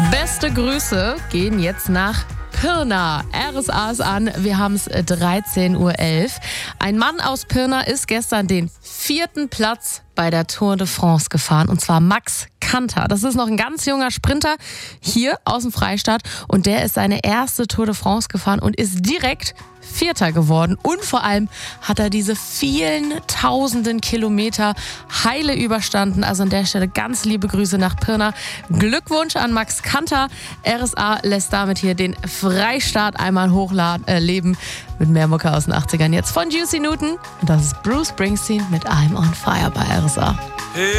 Beste Grüße gehen jetzt nach Pirna. RSA ist an, wir haben es 13.11 Uhr. Ein Mann aus Pirna ist gestern den 4. Platz bei der Tour de France gefahren, und zwar Max Kanter. Das ist noch ein ganz junger Sprinter hier aus dem Freistaat und der ist seine erste Tour de France gefahren und ist direkt Vierter geworden. Und vor allem hat er diese vielen tausenden Kilometer heile überstanden. Also an der Stelle ganz liebe Grüße nach Pirna. Glückwunsch an Max Kanter. RSA lässt damit hier den Freistaat einmal hochleben mit mehr Mucke aus den 80ern. Jetzt von Juicy Newton. Und das ist Bruce Springsteen mit I'm on Fire bei RSA.